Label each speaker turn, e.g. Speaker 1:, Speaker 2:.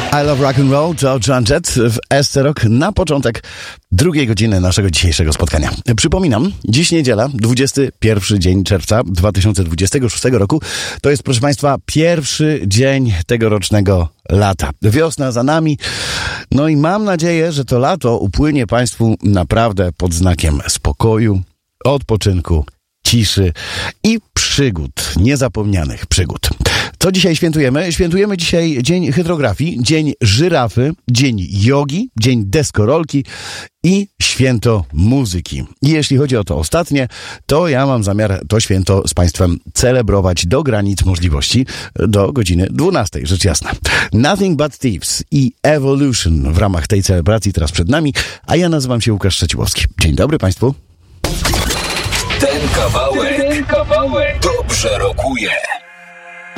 Speaker 1: I Love Rock and Roll to Joan Jett w SC Rock na początek drugiej godziny naszego dzisiejszego spotkania. Przypominam, dziś niedziela, 21 dzień czerwca 2026 roku. To jest, proszę Państwa, pierwszy dzień tegorocznego lata. Wiosna za nami. No i mam nadzieję, że to lato upłynie Państwu naprawdę pod znakiem spokoju, odpoczynku, ciszy i przygód, niezapomnianych przygód. Co dzisiaj świętujemy? Świętujemy dzisiaj Dzień Hydrografii, Dzień Żyrafy, Dzień Jogi, Dzień Deskorolki i Święto Muzyki. I jeśli chodzi o to ostatnie, to ja mam zamiar to święto z Państwem celebrować do granic możliwości do godziny 12, rzecz jasna. Nothing But Thieves i Evolution w ramach tej celebracji teraz przed nami, a ja nazywam się Łukasz Szczeciłowski. Dzień dobry Państwu.
Speaker 2: Ten kawałek dobrze rokuje.